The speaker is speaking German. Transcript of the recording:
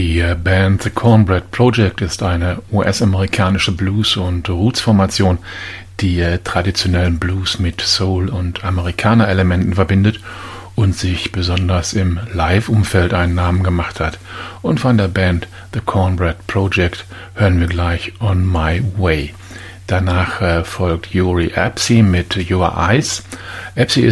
Die Band The Cornbread Project ist eine US-amerikanische Blues- und Roots-Formation, die traditionellen Blues mit Soul- und Amerikaner-Elementen verbindet und sich besonders im Live-Umfeld einen Namen gemacht hat. Und von der Band The Cornbread Project hören wir gleich On My Way. Danach folgt Yuri Apsey mit Your Eyes. Apsey